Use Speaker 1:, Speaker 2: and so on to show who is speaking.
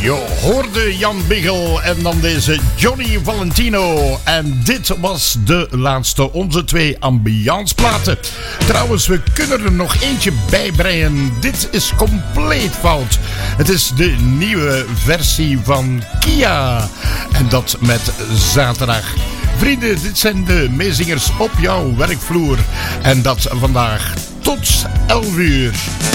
Speaker 1: Je hoorde Jan Biggel en dan deze Johnny Valentino. En dit was de laatste, onze 2 ambianceplaten. Trouwens, we kunnen er nog eentje bij brengen. Dit is compleet fout. Het is de nieuwe versie van Kia. En dat met zaterdag. Vrienden, dit zijn de meezingers op jouw werkvloer. En dat vandaag tot 11 uur.